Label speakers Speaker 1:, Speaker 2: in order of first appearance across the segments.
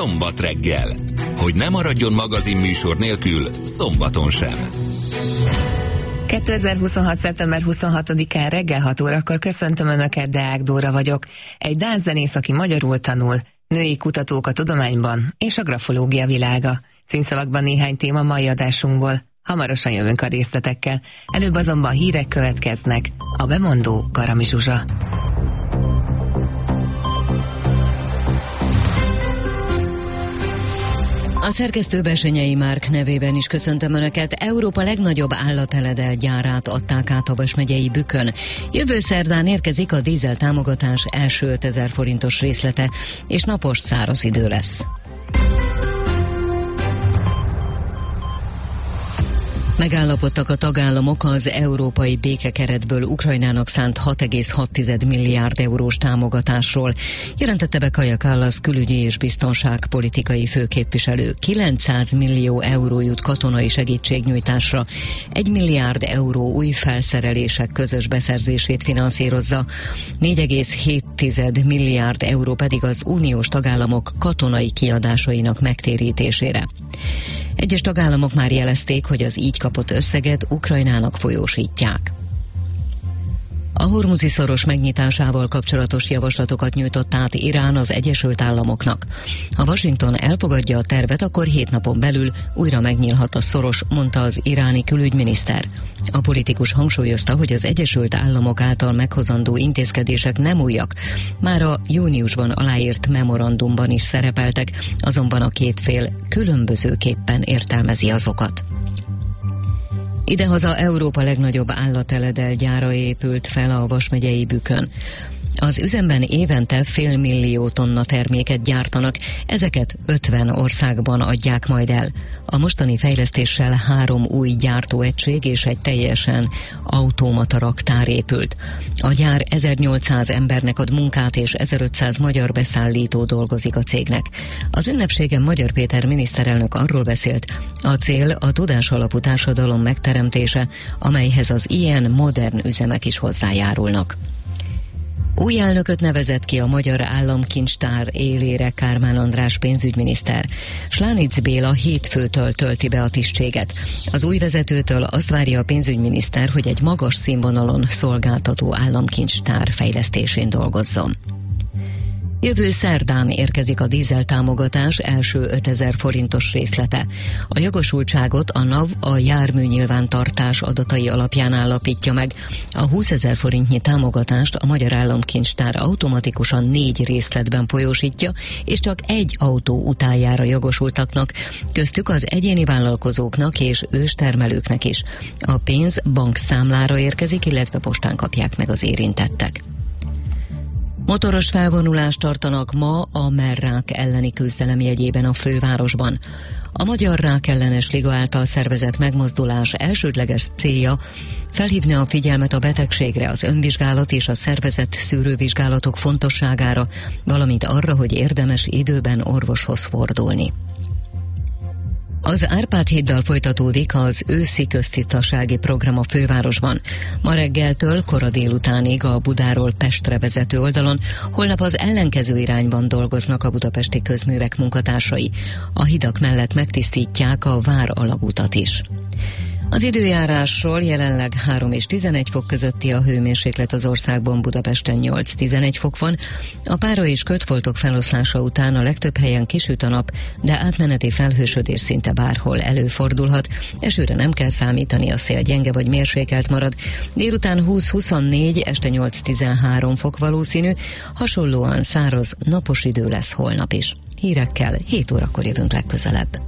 Speaker 1: Szombat reggel. Hogy ne maradjon magazinműsor nélkül szombaton sem.
Speaker 2: 2026. szeptember 26-án reggel 6 órakor köszöntöm Önöket, Deák Dóra vagyok. Egy dán zenész, aki magyarul tanul, női kutatók a tudományban és a grafológia világa. Címszavakban néhány téma mai adásunkból. Hamarosan jövünk a részletekkel. Előbb azonban hírek következnek. A bemondó Garami Zsuzsa.
Speaker 3: A szerkesztő Bessenyei Márk nevében is köszöntöm Önöket. Európa legnagyobb állateledel gyárát adták át a Vas megyei Bükkön. Jövő szerdán érkezik a dízel támogatás első 5000 forintos részlete, és napos száraz idő lesz. Megállapodtak a tagállamok az európai békekeretből Ukrajnának szánt 6,6 milliárd eurós támogatásról, jelentette be Kaja Kallas külügyi és biztonságpolitikai főképviselő. 900 millió euró jut katonai segítségnyújtásra, 1 milliárd euró új felszerelések közös beszerzését finanszírozza, 4,7 milliárd euró pedig az uniós tagállamok katonai kiadásainak megtérítésére. Egyes tagállamok már jelezték, hogy az így kapott összeget Ukrajnának folyósítják. A Hormuzi szoros megnyitásával kapcsolatos javaslatokat nyújtott át Irán az Egyesült Államoknak. Ha Washington elfogadja a tervet, akkor 7 napon belül újra megnyílhat a szoros, mondta az iráni külügyminiszter. A politikus hangsúlyozta, hogy az Egyesült Államok által meghozandó intézkedések nem újak. Már a júniusban aláírt memorandumban is szerepeltek, azonban a két fél különbözőképpen értelmezi azokat. Idehaza Európa legnagyobb állateledel gyára épült fel a Vas megyei Bükkön. Az üzemben évente 500 000 tonna terméket gyártanak, ezeket 50 országban adják majd el. A mostani fejlesztéssel 3 új gyártóegység és egy teljesen automata raktár épült. A gyár 1800 embernek ad munkát, és 1500 magyar beszállító dolgozik a cégnek. Az ünnepségen Magyar Péter miniszterelnök arról beszélt, a cél a tudásalapú társadalom megteremtése, amelyhez az ilyen modern üzemek is hozzájárulnak. Új elnököt nevezett ki a Magyar Államkincstár élére Kármán András pénzügyminiszter. Slánitz Béla hétfőtől tölti be a tisztséget. Az új vezetőtől azt várja a pénzügyminiszter, hogy egy magas színvonalon szolgáltató államkincstár fejlesztésén dolgozzon. Jövő szerdán érkezik a dízeltámogatás első 5000 forintos részlete. A jogosultságot a NAV a járműnyilvántartás adatai alapján állapítja meg. A 20 000 forintnyi támogatást a Magyar Államkincstár automatikusan 4 részletben folyósítja, és csak egy autó utánjára jogosultaknak, köztük az egyéni vállalkozóknak és őstermelőknek is. A pénz bankszámlára érkezik, illetve postán kapják meg az érintettek. Motoros felvonulást tartanak ma a merrák elleni küzdelem jegyében a fővárosban. A Magyar Rákellenes Liga által szervezett megmozdulás elsődleges célja felhívni a figyelmet a betegségre, az önvizsgálat és a szervezett szűrővizsgálatok fontosságára, valamint arra, hogy érdemes időben orvoshoz fordulni. Az Árpád-híddal folytatódik az őszi köztisztasági program a fővárosban. Ma reggeltől kora délutánig a Budáról Pestre vezető oldalon, holnap az ellenkező irányban dolgoznak a budapesti közművek munkatársai. A hidak mellett megtisztítják a Vár alagútat is. Az időjárásról jelenleg 3 és 11 fok közötti a hőmérséklet az országban, Budapesten 8-11 fok van. A pára és kötfoltok feloszlása után a legtöbb helyen kisüt a nap, de átmeneti felhősödés szinte bárhol előfordulhat. Esőre nem kell számítani, a szél gyenge vagy mérsékelt marad. Délután 20-24, este 8-13 fok valószínű, hasonlóan száraz, napos idő lesz holnap is. Hírekkel 7 órakor jövünk legközelebb.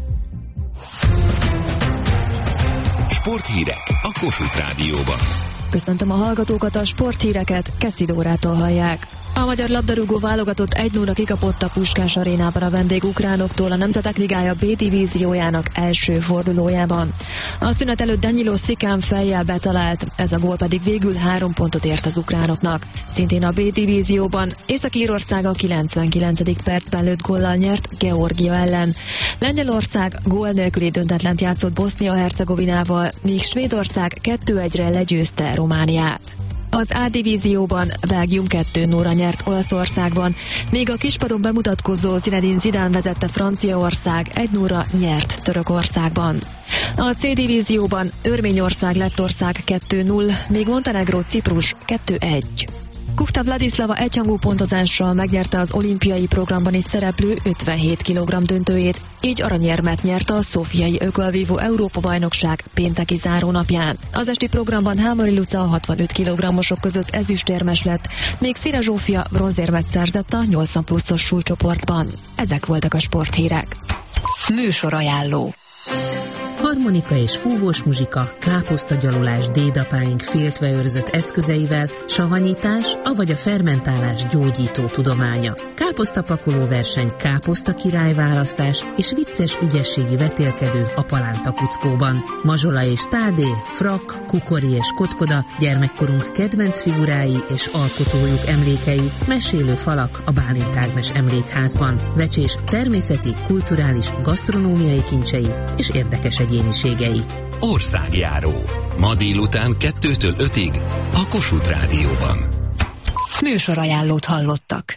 Speaker 1: Sporthírek a Kossuth Rádióban.
Speaker 4: Köszöntöm a hallgatókat, a sporthíreket Keszid Órától hallják. A magyar labdarúgó válogatott 1-0 kikapott a Puskás arénában a vendégukránoktól a Nemzetek Ligája B divíziójának első fordulójában. A szünet előtt Danilo Szikán fejjel betalált, ez a gól pedig végül 3 pontot ért az ukránoknak. Szintén a B divízióban Észak-Írország a 99. percben lőtt góllal nyert Georgia ellen. Lengyelország gól nélküli döntetlent játszott Bosznia-Hercegovinával, míg Svédország 2-1-re legyőzte Romániát. Az A divízióban Belgium 2-0-ra nyert Olaszországban, míg a kispadon bemutatkozó Zinedine Zidane vezette Franciaország 1-0-ra nyert Törökországban. A C divízióban Örményország-Lettország 2-0, míg Montenegró-Ciprus 2-1. Kukta Vladislava egyhangú pontozással megnyerte az olimpiai programban is szereplő 57 kg döntőjét, így aranyérmet nyerte a szófiai ökölvívó Európa-bajnokság pénteki zárónapján. Az esti programban Hámori Luca a 65 kg-osok között ezüstérmes lett, még Szira Zsófia bronzérmet szerzett a 80 pluszos súlycsoportban. Ezek voltak a sporthírek.
Speaker 2: Műsorajánló.
Speaker 5: Harmonika és fúvós muzsika, káposztagyalulás dédapáink féltve őrzött eszközeivel, savanyítás, avagy a fermentálás gyógyító tudománya. Káposztapakoló verseny, káposzta királyválasztás és vicces ügyességi vetélkedő a Palánta Kuckóban. Mazsola és Tádé, Frak, Kukori és Kotkoda, gyermekkorunk kedvenc figurái és alkotójuk emlékei, mesélő falak a Bálint Ágnes Emlékházban. Vecsés természeti, kulturális, gasztronómiai kincsei és érdekes egyéniségei.
Speaker 1: Országjáró. Ma délután 2-től 5-ig a Kossuth Rádióban.
Speaker 2: Műsorajánlót hallottak.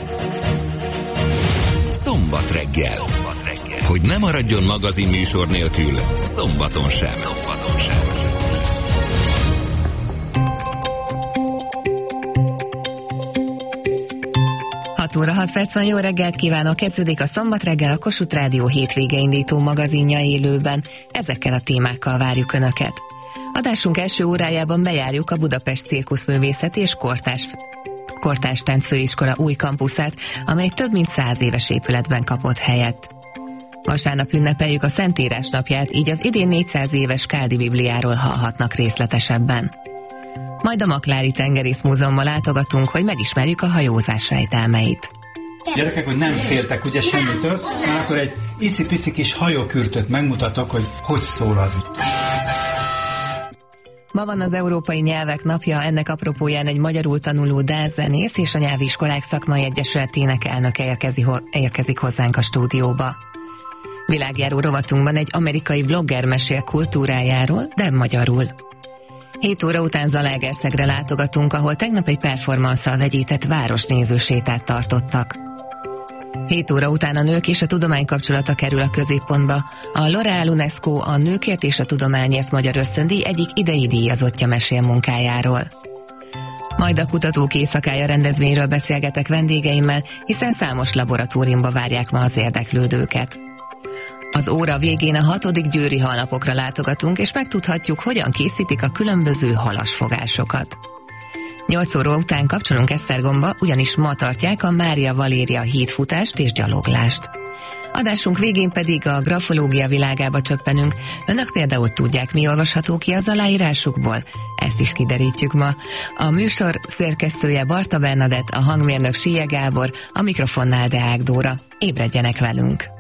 Speaker 1: Szombat reggel. Hogy ne maradjon magazin műsor nélkül, szombaton sem.
Speaker 2: 6 óra 6 perc van, jó reggelt kívánok! Kezdődik a Szombat reggel, a Kossuth Rádió hétvége indító magazinja élőben. Ezekkel a témákkal várjuk Önöket. Adásunk első órájában bejárjuk a Budapest Cirkuszművészeti és Kortárs Táncfőiskola új kampuszát, amely több mint 100 éves épületben kapott helyet. Vasárnap ünnepeljük a Szentírás napját, így az idén 400 éves Káldi Bibliáról hallhatnak részletesebben. Majd a Maklári Tengerészmúzeumba látogatunk, hogy megismerjük a hajózás rejtelmeit.
Speaker 6: Gyerekek, hogy nem féltek ugye semmitől, mert akkor egy icipici kis hajókürtöt megmutatok, hogy szól az.
Speaker 2: Ma van az Európai Nyelvek Napja, ennek apropóján egy magyarul tanuló dászzenész és a Nyelviskolák Szakmai Egyesületének elnöke érkezik hozzánk a stúdióba. Világjáró rovatunkban egy amerikai blogger mesél kultúrájáról, de magyarul. 7 óra után Zalaegerszegre látogatunk, ahol tegnap egy performansszal vegyített városnézősétát tartottak. 7 óra után a nők és a tudomány kapcsolata kerül a középpontba. A L'Oréal UNESCO a Nőkért és a Tudományért Magyar Ösztöndíj egyik idei díjazottja mesél munkájáról. Majd a Kutatók Éjszakája rendezvényről beszélgetek vendégeimmel, hiszen számos laboratóriumba várják ma az érdeklődőket. Az óra végén a 6. győri halnapokra látogatunk, és megtudhatjuk, hogyan készítik a különböző halasfogásokat. 8 óra után kapcsolunk Esztergomba, ugyanis ma tartják a Mária Valéria hídfutást és gyaloglást. Adásunk végén pedig a grafológia világába csöppenünk. Önök például tudják, mi olvasható ki az aláírásukból? Ezt is kiderítjük ma. A műsor szerkesztője Barta Bernadett, a hangmérnök Síje Gábor, a mikrofonnál Deák Dóra. Ébredjenek velünk!